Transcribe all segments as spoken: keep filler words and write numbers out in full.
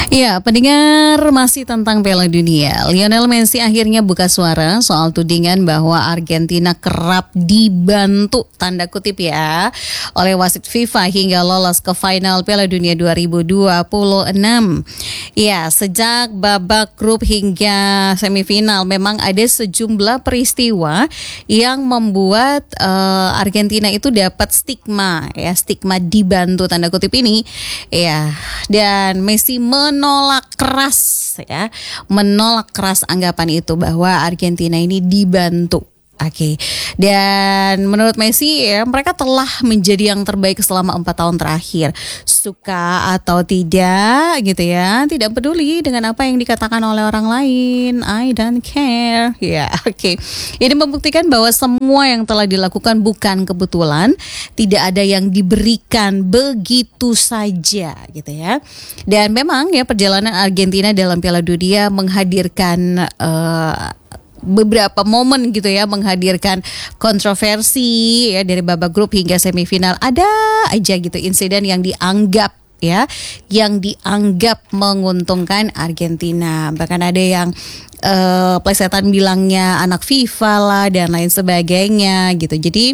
Ya, pendengar, masih tentang Piala Dunia. Lionel Messi akhirnya buka suara soal tudingan bahwa Argentina kerap dibantu, tanda kutip ya, oleh wasit FIFA hingga lolos ke final Piala Dunia dua ribu dua puluh enam. Ya, sejak babak grup hingga semifinal memang ada sejumlah peristiwa yang membuat uh, Argentina itu dapat stigma, ya, stigma dibantu tanda kutip ini. Ya, dan Messi menolak keras ya, menolak keras anggapan itu bahwa Argentina ini dibantu. Oke, okay. Dan menurut Messi ya, mereka telah menjadi yang terbaik selama empat tahun terakhir. Suka atau tidak gitu ya, tidak peduli dengan apa yang dikatakan oleh orang lain. I don't care. Ya, yeah, oke. Okay. Ini membuktikan bahwa semua yang telah dilakukan bukan kebetulan, tidak ada yang diberikan begitu saja gitu ya. Dan memang ya, perjalanan Argentina dalam Piala Dunia menghadirkan uh, beberapa momen gitu ya, menghadirkan kontroversi ya, dari babak grup hingga semifinal ada aja gitu insiden yang dianggap ya, yang dianggap menguntungkan Argentina. Bahkan ada yang uh, plesetan bilangnya anak FIFA lah dan lain sebagainya gitu. Jadi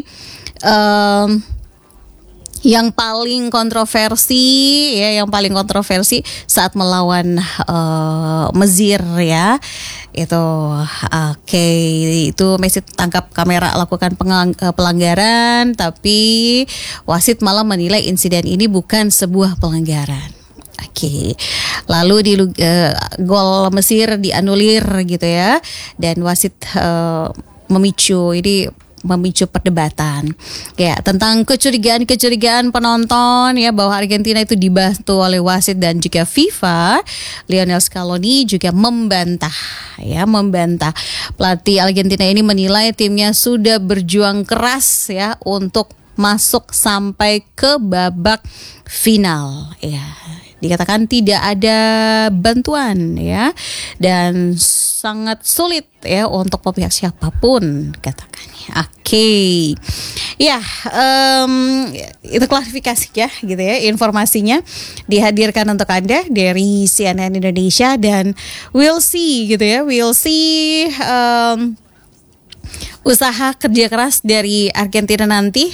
um, yang paling kontroversi ya, yang paling kontroversi saat melawan uh, Mesir ya, itu oke okay, itu Messi tangkap kamera lakukan pengang, pelanggaran, tapi wasit malah menilai insiden ini bukan sebuah pelanggaran. Oke, okay. Lalu di uh, gol Mesir dianulir gitu ya, dan wasit uh, memicu ini memicu perdebatan ya tentang kecurigaan-kecurigaan penonton ya, bahwa Argentina itu dibantu oleh wasit dan juga FIFA. Lionel Scaloni juga membantah ya, membantah. Pelatih Argentina ini menilai timnya sudah berjuang keras ya untuk masuk sampai ke babak final ya. Dikatakan tidak ada bantuan ya, dan sangat sulit ya untuk pihak siapapun katakannya. Oke, okay. Ya um, itu klarifikasi ya gitu ya, informasinya dihadirkan untuk Anda dari C N N Indonesia, dan we'll see gitu ya, we'll see um, usaha kerja keras dari Argentina nanti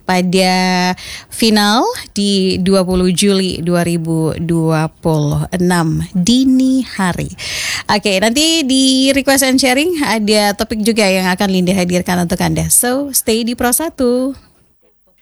pada final di dua puluh Juli dua ribu dua puluh enam dini hari. Oke, nanti di request and sharing ada topik juga yang akan Linda hadirkan untuk Anda. So, stay di Pro satu.